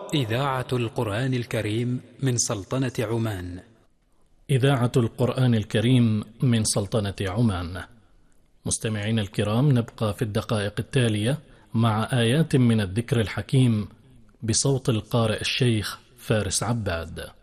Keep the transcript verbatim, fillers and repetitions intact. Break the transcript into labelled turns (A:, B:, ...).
A: إذاعة القرآن الكريم من سلطنة عمان.
B: إذاعة القرآن الكريم من سلطنة عمان. مستمعين الكرام، نبقى في الدقائق التالية مع آيات من الذكر الحكيم بصوت القارئ الشيخ فارس عباد.